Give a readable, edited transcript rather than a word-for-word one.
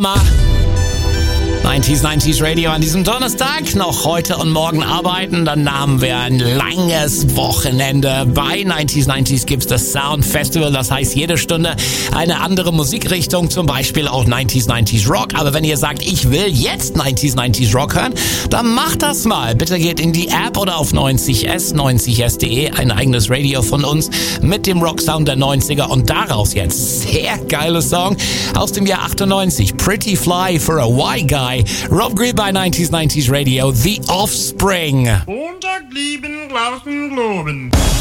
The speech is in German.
90s Radio an diesem Donnerstag. Noch heute und morgen arbeiten. Dann haben wir ein langes Wochenende. Bei 90s gibt's das Sound Festival. Das heißt, jede Stunde eine andere Musikrichtung. Zum Beispiel auch 90s Rock. Aber wenn ihr sagt, ich will jetzt 90s Rock hören, dann macht das mal. Bitte geht in die App oder auf 90s.de. Ein eigenes Radio von uns mit dem Rocksound der 90er. Und daraus jetzt sehr geiler Song aus dem Jahr 98. Pretty Fly for a White Guy. Rob Greer bei 90s Radio, The Offspring. Montag lieben, draußen globen.